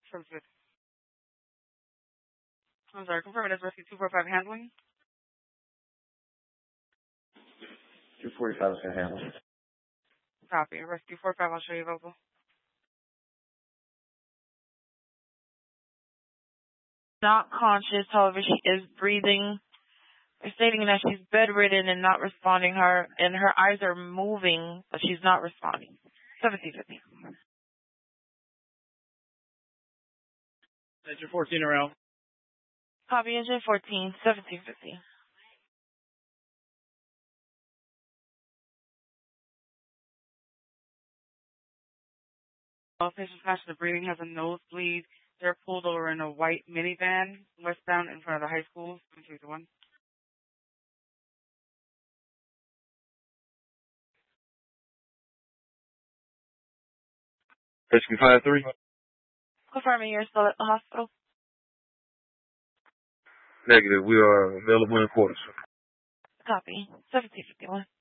I'm sorry, confirm it as rescue 245 handling. 245 is going to handle. Copy. Rescue 45, I'll show you available. Not conscious, however, she is breathing. They're stating that she's bedridden and not responding. Her eyes are moving, but she's not responding. 1750. Engine 14 around. Copy, engine 14, 1750. All patients matching the breathing has a nosebleed. They're pulled over in a white minivan, westbound in front of the high school. 751. Rescue 53. Confirming you're still at the hospital. Negative. We are available in quarters. Copy. 1751.